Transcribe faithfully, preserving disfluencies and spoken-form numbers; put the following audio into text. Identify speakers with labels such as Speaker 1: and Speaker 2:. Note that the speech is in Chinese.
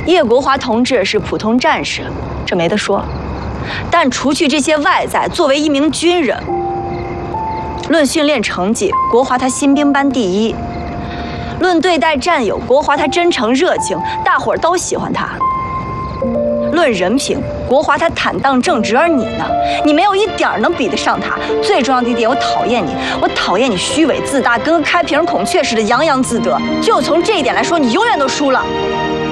Speaker 1: 叶国华同志是普通战士，这没得说。但除去这些外在，作为一名军人，论训练成绩，国华他新兵班第一；论对待战友，国华他真诚热情，大伙儿都喜欢他。论人品，国华他坦荡正直，而你呢？你没有一点能比得上他。最重要的一点，我讨厌你，我讨厌你虚伪自大，跟个开屏孔雀似的洋洋自得。就从这一点来说，你永远都输了。